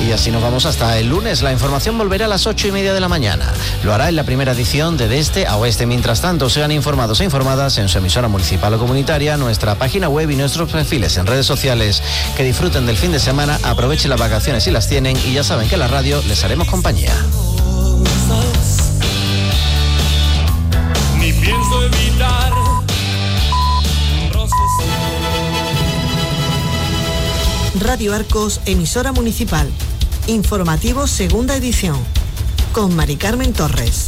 Y así nos vamos hasta el lunes. La información volverá a las 8:30 de la mañana. Lo hará en la primera edición de Este a Oeste. Mientras tanto, sean informados e informadas en su emisora municipal o comunitaria, nuestra página web y nuestros perfiles en redes sociales. Que disfruten del fin de semana, aprovechen las vacaciones si las tienen y ya saben que en la radio les haremos compañía. Ni pienso evitar Radio Arcos, emisora municipal. Informativo segunda edición. Con Mari Carmen Torres.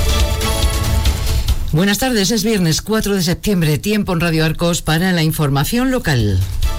Buenas tardes, es viernes 4 de septiembre, tiempo en Radio Arcos para la información local.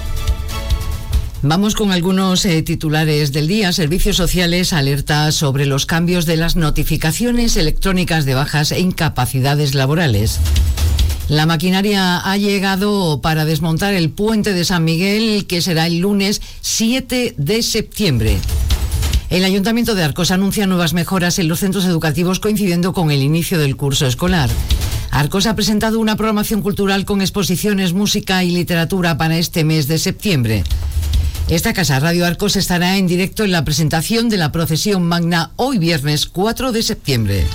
Vamos con algunos titulares del día. Servicios Sociales alerta sobre los cambios de las notificaciones electrónicas de bajas e incapacidades laborales. La maquinaria ha llegado para desmontar el puente de San Miguel, que será el lunes 7 de septiembre. El Ayuntamiento de Arcos anuncia nuevas mejoras en los centros educativos coincidiendo con el inicio del curso escolar. Arcos ha presentado una programación cultural con exposiciones, música y literatura para este mes de septiembre. Esta casa, Radio Arcos, estará en directo en la presentación de la procesión magna hoy viernes 4 de septiembre.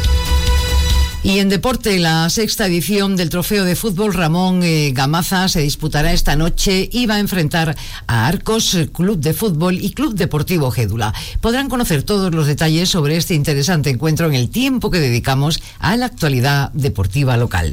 Y en deporte, la sexta edición del Trofeo de Fútbol Ramón Gamaza se disputará esta noche y va a enfrentar a Arcos Club de Fútbol y Club Deportivo Gédula. Podrán conocer todos los detalles sobre este interesante encuentro en el tiempo que dedicamos a la actualidad deportiva local.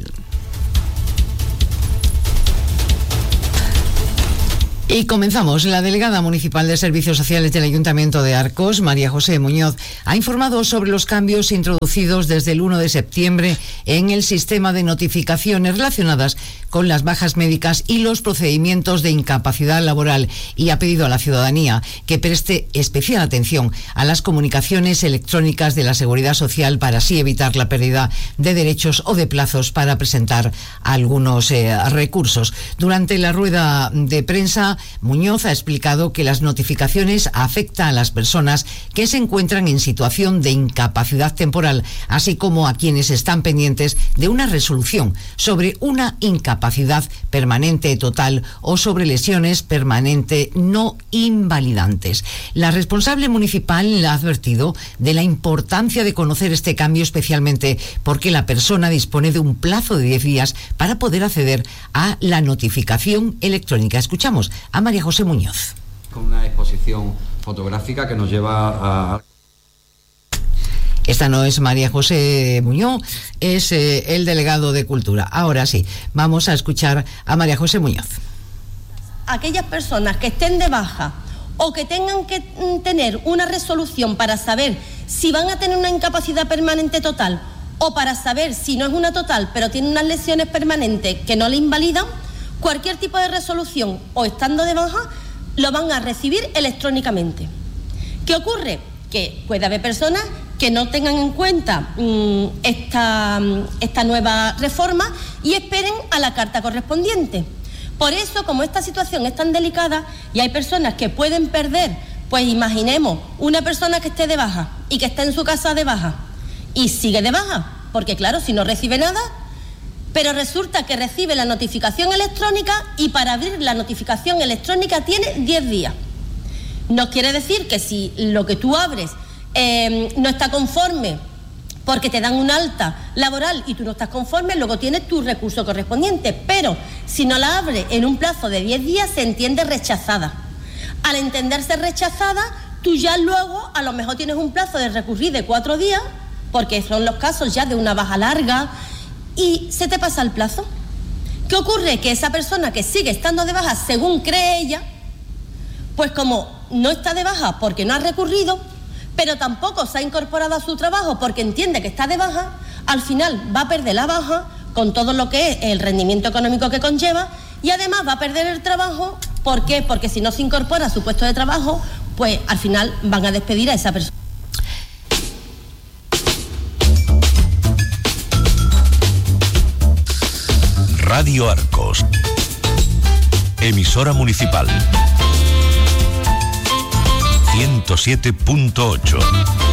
Y comenzamos. La delegada municipal de Servicios Sociales del Ayuntamiento de Arcos, María José Muñoz, ha informado sobre los cambios introducidos desde el 1 de septiembre en el sistema de notificaciones relacionadas con las bajas médicas y los procedimientos de incapacidad laboral, y ha pedido a la ciudadanía que preste especial atención a las comunicaciones electrónicas de la Seguridad Social para así evitar la pérdida de derechos o de plazos para presentar algunos recursos. Durante la rueda de prensa, Muñoz ha explicado que las notificaciones afectan a las personas que se encuentran en situación de incapacidad temporal, así como a quienes están pendientes de una resolución sobre una incapacidad permanente total o sobre lesiones permanentes no invalidantes. La responsable municipal ha advertido de la importancia de conocer este cambio, especialmente porque la persona dispone de un plazo de 10 días para poder acceder a la notificación electrónica. Escuchamos a María José Muñoz. Con una exposición fotográfica que nos lleva a... Esta no es María José Muñoz, es el delegado de Cultura. Ahora sí, vamos a escuchar a María José Muñoz. Aquellas personas que estén de baja o que tengan que tener una resolución para saber si van a tener una incapacidad permanente total o para saber si no es una total pero tiene unas lesiones permanentes que no le invalidan, cualquier tipo de resolución o estando de baja lo van a recibir electrónicamente. ¿Qué ocurre? Que puede haber personas que no tengan en cuenta esta nueva reforma y esperen a la carta correspondiente. Por eso, como esta situación es tan delicada y hay personas que pueden perder, pues imaginemos una persona que esté de baja y que está en su casa de baja y sigue de baja, porque claro, si no recibe nada, pero resulta que recibe la notificación electrónica y para abrir la notificación electrónica tiene 10 días. No quiere decir que si lo que tú abres no está conforme porque te dan un alta laboral y tú no estás conforme, luego tienes tu recurso correspondiente, pero si no la abres en un plazo de 10 días se entiende rechazada. Al entenderse rechazada, tú ya luego a lo mejor tienes un plazo de recurrir de 4 días, porque son los casos ya de una baja larga, y se te pasa el plazo. ¿Qué ocurre? Que esa persona que sigue estando de baja, según cree ella, pues como no está de baja porque no ha recurrido, pero tampoco se ha incorporado a su trabajo porque entiende que está de baja, al final va a perder la baja con todo lo que es el rendimiento económico que conlleva y además va a perder el trabajo. ¿Por qué? Porque si no se incorpora a su puesto de trabajo, pues al final van a despedir a esa persona. Radio Arcos, emisora municipal 107.8.